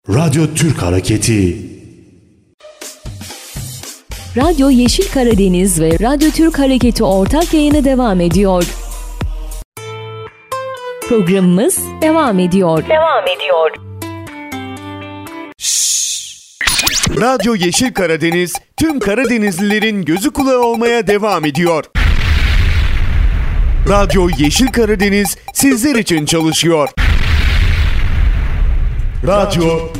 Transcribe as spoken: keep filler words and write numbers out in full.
Radyo Türk Hareketi. Radyo Yeşil Karadeniz ve Radyo Türk Hareketi ortak yayını devam ediyor. Programımız devam ediyor. Devam ediyor. Radyo Yeşil Karadeniz tüm Karadenizlilerin gözü kulağı olmaya devam ediyor. Radyo Yeşil Karadeniz sizler için çalışıyor. Radyo